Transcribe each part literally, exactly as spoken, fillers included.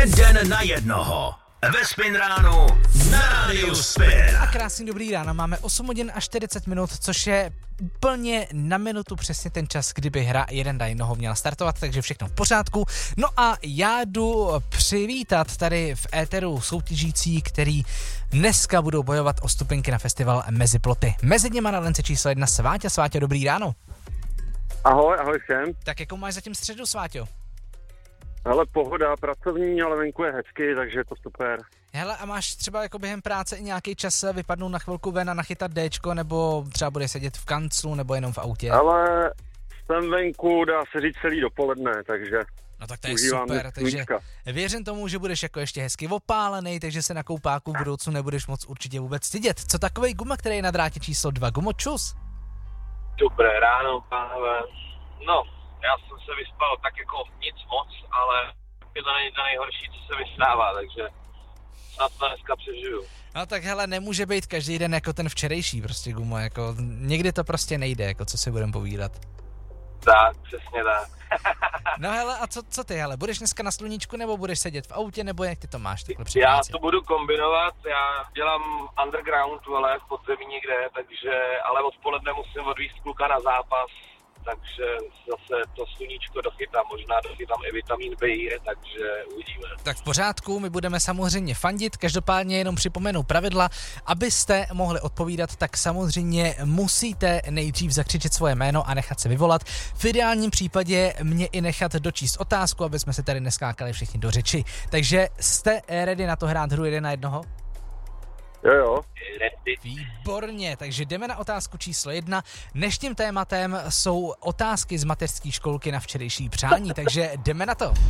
Den na jednoho. Ve Spin ránu na rádiu Spin. A krásný dobrý ráno, máme osm hodin a čtyřicet minut, což je úplně na minutu přesně ten čas, kdyby hra jeden na jednoho měla startovat, takže všechno v pořádku. No a já jdu přivítat tady v éteru soutěžící, který dneska budou bojovat o stupenky na festival Mezi ploty. Mezi něma na lence číslo jedna Sváťa. Sváťa, dobrý ráno. Ahoj, ahoj všem. Tak jakou máš zatím středu, Sváťo? Hele, pohoda, pracovní, ale venku je hezky, takže je to super. Hele, a máš třeba jako během práce i nějaký čas vypadnout na chvilku ven a nachytat déčko, nebo třeba bude sedět v kanclu, nebo jenom v autě? Ale jsem venku, dá se říct, celý dopoledne, takže no tak to je užívám super, takže sluníčka. věřím tomu, že budeš jako ještě hezky opálený, takže se na koupáku v budoucnu nebudeš moc určitě vůbec stydět. Co takovej Guma, který je na drátě číslo dva? Gumo, čus. Dobré ráno, pánové. No, já jsem se vyspal tak jako nic moc, ale je to není to nejhorší, co se mi stává, takže snad to dneska přežiju. No tak hele, nemůže být každý den jako ten včerejší prostě, Gumo, jako někdy to prostě nejde, jako co si budem povídat. Tak, přesně tak. No hele, a co, co ty, hele, budeš dneska na sluníčku, nebo budeš sedět v autě, nebo jak ty to máš takhle při Já práci? to budu kombinovat, já dělám underground, ale v podzemí někde, takže, ale odpoledne musím odvízt kluka na zápas, takže zase to sluníčko dochytám, možná dochytám i vitamin B, takže uvidíme. Tak v pořádku, my budeme samozřejmě fandit, každopádně jenom připomenu pravidla, abyste mohli odpovídat, tak samozřejmě musíte nejdřív zakřičet svoje jméno a nechat se vyvolat. V ideálním případě mě i nechat dočíst otázku, aby jsme se tady neskákali všichni do řeči. Takže jste ready na to hrát hru jeden na jednoho? Jo, jo. Výborně, takže jdeme na otázku číslo jedna. Dnešním tématem jsou otázky z mateřské školky na včerejší přání, takže jdeme na to.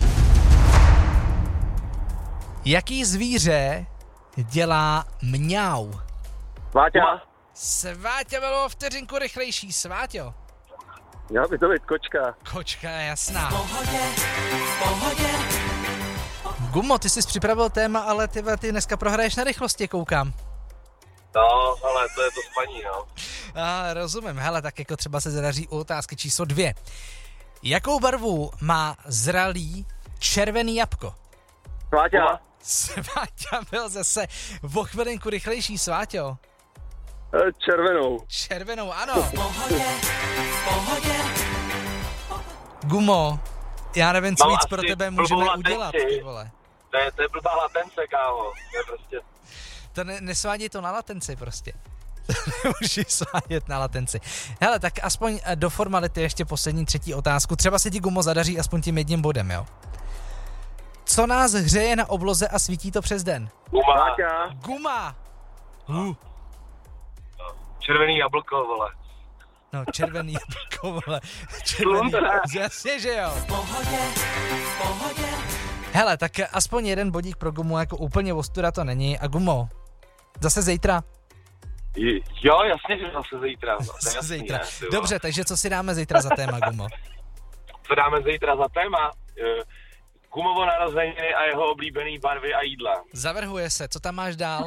Jaký zvíře dělá mňau? Sváťa, Sváťa bylo vteřinku rychlejší, Sváťo. měla by to být kočka. Kočka je jasná. V pohodě, v pohodě. Gumo, ty jsi připravil téma, ale ty, ty dneska prohraješ na rychlosti, koukám. No, ale to je to spaní, no. A, rozumím, hele, tak jako třeba se zadaří u otázky číslo dvě. Jakou barvu má zralý červený jabko? Sváťa, Sváťa byl zase o chvilinku rychlejší, Sváťo. eh, červenou. Červenou, ano. V pohodě, v pohodě. Gumo, já nevím, co Mám víc asi pro tebe blbou můžeme latenci. udělat, ty vole. To je, to je blbá latence, kámo, to je prostě... To ne, nesváděj to na latenci prostě. Nemůžeš svádět na latenci. Hele, tak aspoň do formality ještě poslední třetí otázku. Třeba se ti, Gumo, zadaří aspoň tím jedním bodem, jo? Co nás hřeje na obloze a svítí to přes den? Guma, Sváťa, Guma! Uh. červený jablko, vole. No, červený jablko, vole. Červený, jasně, že jo. V pohodě, v pohodě. Hele, tak aspoň jeden bodík pro Gumu, jako úplně ostuda to není. A Gumo, zase zítra? Jo, jasně, že zase zítra. No, Zase jasný, zítra. ne, ty vole. Dobře, takže co si dáme zítra za téma, Gumo? Co dáme zítra za téma? Eh, Gumovo narozeniny a jeho oblíbený barvy a jídla. Zavrhuje se, co tam máš dál?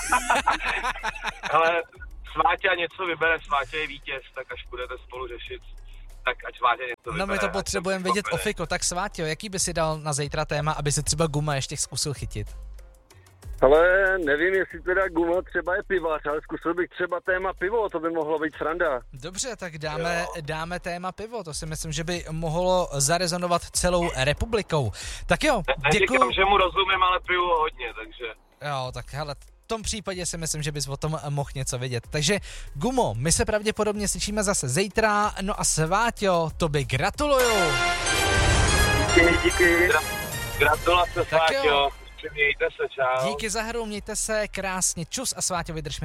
Ale Sváťa něco vybere, Sváťa je vítěz, tak až budete spolu řešit, tak ať Sváťa něco No vybere. my to ať potřebujeme to vědět, vybere. Ofiko. Tak Sváťo, jaký by si dal na zítra téma, aby se třeba Guma ještě zkusil chytit? ale nevím, jestli teda Guma třeba je pivař, ale zkusil bych třeba téma pivo, to by mohlo být sranda. Dobře, tak dáme, dáme téma pivo, to si myslím, že by mohlo zarezonovat celou republikou. Tak jo, děkuju. Neříkám, že mu rozumím, ale piju hodně, takže... Jo, tak hele, v tom případě si myslím, že bys o tom mohl něco vědět. Takže Gumo, my se pravděpodobně slyšíme zase zítra, no a Sváťo, tobě gratuluju. Díky, díky. Gratulace, Tak jo. Sváťo. Mějte se, čau. Díky za hru, mějte se krásně, čus a Sváťo, vydrž mi